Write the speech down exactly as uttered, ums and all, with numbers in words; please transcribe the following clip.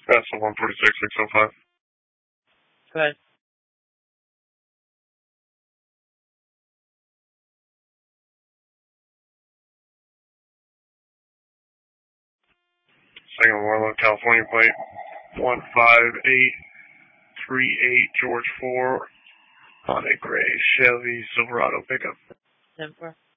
That's the one forty-six, six oh five. Go ahead. Second Warlock, California plate, one five eight three eight George four on a gray Chevy Silverado pickup. ten four.